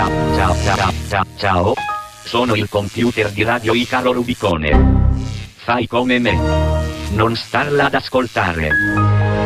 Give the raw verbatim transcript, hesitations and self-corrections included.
ciao, ciao, ciao, ciao. Sono il computer di Radio Icaro Rubicone. Fai come me. Non starla ad ascoltare.